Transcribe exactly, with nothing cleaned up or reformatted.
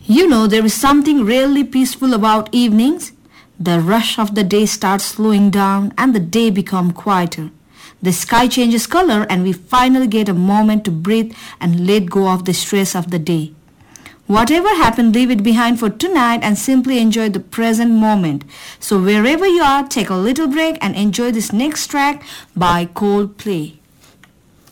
You know, there is something really peaceful about evenings. The rush of the day starts slowing down and the day becomes quieter. The sky changes color and we finally get a moment to breathe and let go of the stress of the day. Whatever happened, leave it behind for tonight and simply enjoy the present moment. So wherever you are, take a little break and enjoy this next track by Coldplay.